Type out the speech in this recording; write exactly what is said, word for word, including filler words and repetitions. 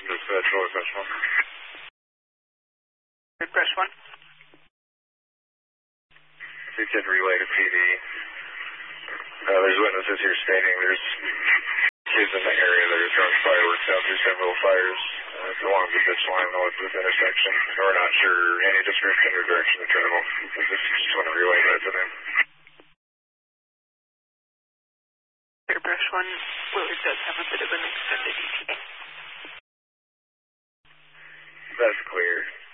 Dispatch, Roller Crush one. Roller Crush one. C ten relay to P D. Uh, there's witnesses here stating there's kids in the area that are throwing fireworks out through several fires uh, along the ditch line north of this intersection. We're not sure any description or direction of travel. We just, just want to relay that to them. Airbrush one, Willard does have a bit of an extended E T A. That's clear.